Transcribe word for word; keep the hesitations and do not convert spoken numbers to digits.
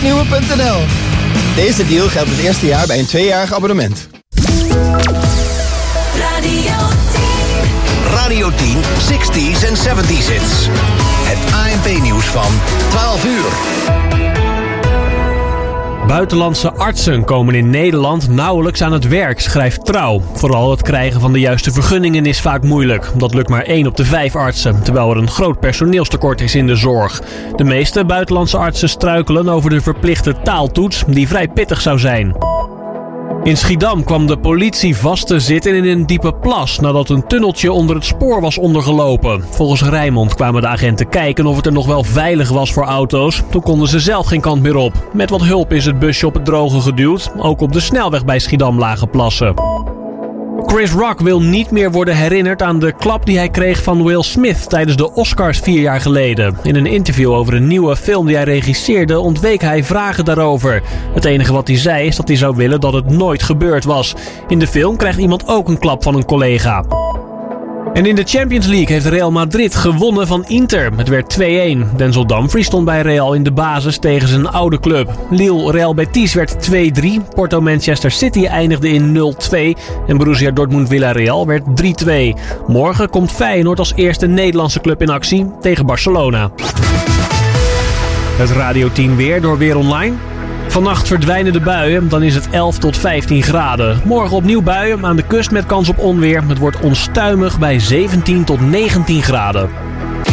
nieuwe punt n l. Deze deal geldt het eerste jaar bij een tweejarig abonnement. Radio tien. Radio tien, zestig's en zeventig's hits. Het A N P-nieuws van twaalf uur. Buitenlandse artsen komen in Nederland nauwelijks aan het werk, schrijft Trouw. Vooral het krijgen van de juiste vergunningen is vaak moeilijk. Dat lukt maar één op de vijf artsen, terwijl er een groot personeelstekort is in de zorg. De meeste buitenlandse artsen struikelen over de verplichte taaltoets, die vrij pittig zou zijn. In Schiedam kwam de politie vast te zitten in een diepe plas nadat een tunneltje onder het spoor was ondergelopen. Volgens Rijnmond kwamen de agenten kijken of het er nog wel veilig was voor auto's. Toen konden ze zelf geen kant meer op. Met wat hulp is het busje op het droge geduwd. Ook op de snelweg bij Schiedam lagen plassen. Chris Rock wil niet meer worden herinnerd aan de klap die hij kreeg van Will Smith tijdens de Oscars vier jaar geleden. In een interview over een nieuwe film die hij regisseerde ontweek hij vragen daarover. Het enige wat hij zei is dat hij zou willen dat het nooit gebeurd was. In de film krijgt iemand ook een klap van een collega. En in de Champions League heeft Real Madrid gewonnen van Inter. Het werd twee-een. Denzel Dumfries stond bij Real in de basis tegen zijn oude club. Lille Real Betis werd twee-drie. Porto Manchester City eindigde in nul-twee. En Borussia Dortmund Villarreal werd drie-twee. Morgen komt Feyenoord als eerste Nederlandse club in actie tegen Barcelona. Het Radio tien weer door Weer Online. Vannacht verdwijnen de buien, dan is het elf tot vijftien graden. Morgen opnieuw buien, aan de kust met kans op onweer. Het wordt onstuimig bij zeventien tot negentien graden.